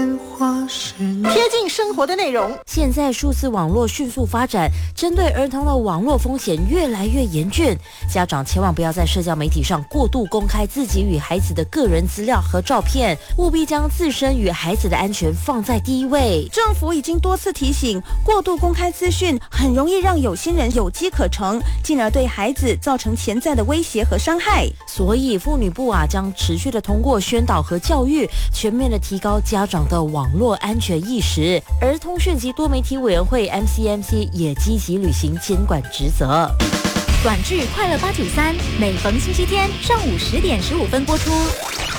贴近生活的内容。 现在数字网络迅速发展，针对儿童的网络风险越来越严峻，家长千万不要在社交媒体上过度公开自己与孩子的个人资料和照片，务必将自身与孩子的安全放在第一位。 政府已经多次提醒，过度公开资讯很容易让有心人有机可乘，进而对孩子造成潜在的威胁和伤害。 所以妇女部将持续的通过宣导和教育，全面的提高家长的网络安全意识。而通讯及多媒体委员会 MCMC 也积极履行监管职责。 短剧《快乐893》每逢星期天上午10点15分播出。